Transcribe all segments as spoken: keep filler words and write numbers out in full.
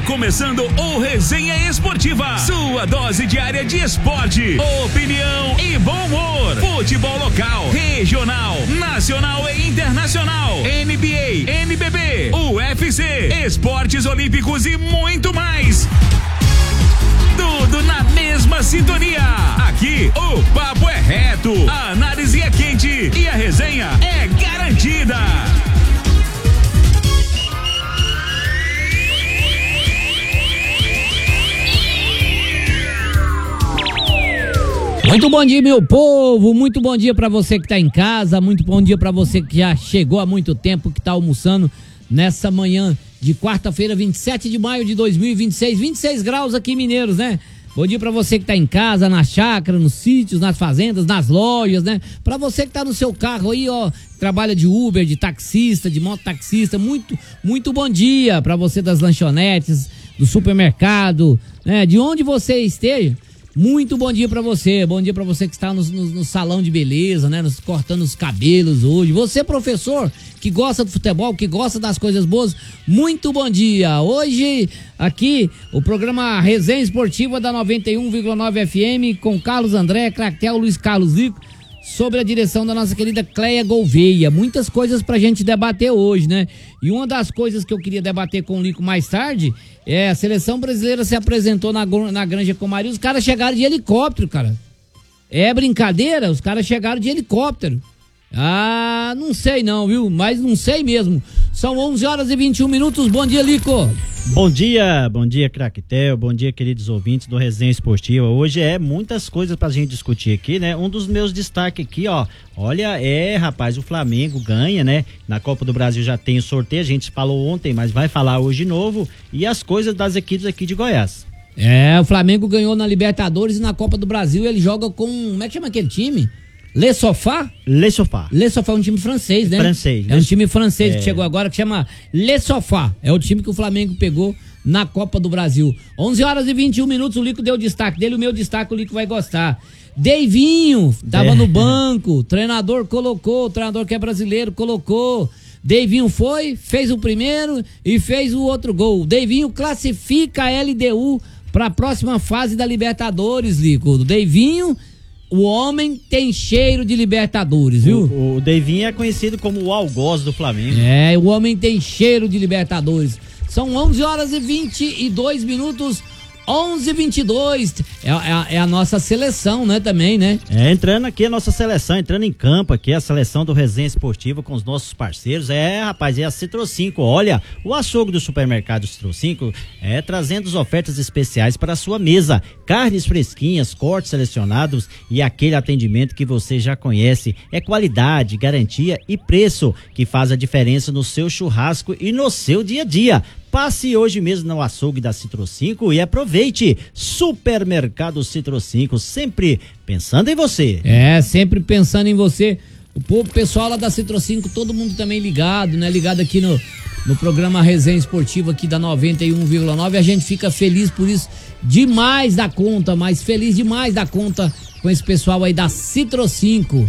começando o Resenha Esportiva, sua dose diária de esporte, opinião e bom humor. Futebol local, regional, nacional e internacional, N B A, N B B, U F C, esportes olímpicos e muito mais. Tudo na mesma sintonia. Aqui o papo é reto, a análise é quente e a resenha é garantida. Muito bom dia, meu povo, muito bom dia pra você que tá em casa, muito bom dia pra você que já chegou há muito tempo, que tá almoçando nessa manhã de quarta-feira, vinte e sete de maio de dois mil e vinte e seis, vinte e seis graus aqui em Mineiros, né? Bom dia pra você que tá em casa, na chácara, nos sítios, nas fazendas, nas lojas, né? Pra você que tá no seu carro aí, ó, trabalha de Uber, de taxista, de mototaxista, muito, muito bom dia pra você das lanchonetes, do supermercado, né? De onde você esteja. Muito bom dia pra você, bom dia pra você que está no, no, no salão de beleza, né, nos, cortando os cabelos hoje. Você, professor, que gosta do futebol, que gosta das coisas boas, muito bom dia. Hoje, aqui, o programa Resenha Esportiva da noventa e um vírgula nove F M, com Carlos André, Craquel, Luiz Carlos Lico, sobre a direção da nossa querida Cleia Gouveia. Muitas coisas pra gente debater hoje, né? E uma das coisas que eu queria debater com o Lico mais tarde é a seleção brasileira se apresentou na, na Granja Comari, os caras chegaram de helicóptero, cara. É brincadeira? Os caras chegaram de helicóptero. Ah, não sei não, viu? Mas não sei mesmo. São onze horas e vinte e um minutos. Bom dia, Lico. Bom dia, bom dia, Craquetel, bom dia, queridos ouvintes do Resenha Esportiva. Hoje é muitas coisas pra gente discutir aqui, né? Um dos meus destaques aqui, ó, olha, é, rapaz, o Flamengo ganha, né? Na Copa do Brasil já tem o sorteio, a gente falou ontem, mas vai falar hoje de novo, e as coisas das equipes aqui de Goiás. É, o Flamengo ganhou na Libertadores e na Copa do Brasil ele joga com, como é que chama aquele time? Le Sofá? Le Sofá. Le Sofá é um time francês, né? Francês. É um time francês é. que chegou agora, que chama Le Sofá. É o time que o Flamengo pegou na Copa do Brasil. onze horas e vinte e um minutos, o Lico deu o destaque dele, o meu destaque o Lico vai gostar. Deivinho, tava é. no banco, o treinador colocou, o treinador que é brasileiro colocou. Deivinho foi, fez o primeiro e fez o outro gol. Deivinho classifica a L D U para a próxima fase da Libertadores, Lico. O Deivinho... O homem tem cheiro de Libertadores, viu? O, o Deivinho é conhecido como o algoz do Flamengo. É, o homem tem cheiro de Libertadores. São onze horas e vinte e dois minutos, onze e vinte e dois. É, é, é a nossa seleção, né, também, né? É, entrando aqui a nossa seleção, entrando em campo aqui, a seleção do Resenha Esportiva com os nossos parceiros. É, rapaz, é a Citro cinco. Olha, o açougue do supermercado Citro cinco é trazendo as ofertas especiais para a sua mesa. Carnes fresquinhas, cortes selecionados e aquele atendimento que você já conhece. É qualidade, garantia e preço que faz a diferença no seu churrasco e no seu dia a dia. Passe hoje mesmo no açougue da Citro cinco e aproveite. Supermercado Citro cinco, sempre pensando em você. É, sempre pensando em você. O povo, pessoal lá da Citro cinco, todo mundo também ligado, né? Ligado aqui no, no programa Resenha Esportiva aqui da noventa e um vírgula nove. A gente fica feliz por isso, demais da conta, mas feliz demais da conta com esse pessoal aí da Citro cinco.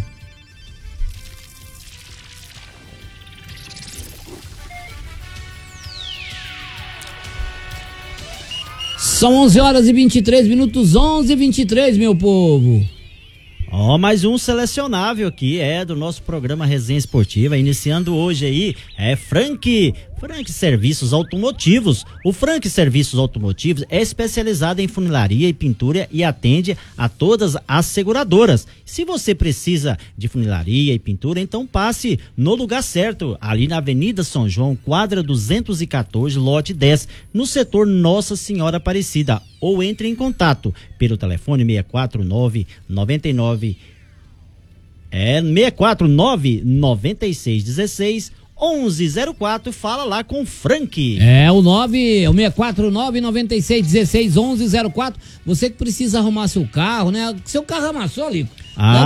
São onze horas e vinte e três minutos, onze e vinte e três, meu povo. Ó, oh, mais um selecionável aqui, é do nosso programa Resenha Esportiva, iniciando hoje aí, é Frank, Frank Serviços Automotivos. O Frank Serviços Automotivos é especializado em funilaria e pintura e atende a todas as seguradoras. Se você precisa de funilaria e pintura, então passe no lugar certo, ali na Avenida São João, quadra duzentos e quatorze, lote dez, no setor Nossa Senhora Aparecida, ou entre em contato pelo telefone seis quatro nove, nove nove é seis quatro nove, nove seis um seis, onze zero quatro, fala lá com o Frank. É, o nove, o seis quatro nove, nove seis um seis, onze zero quatro. Você que precisa arrumar seu carro, né? Seu carro amassou, Lico. Ah.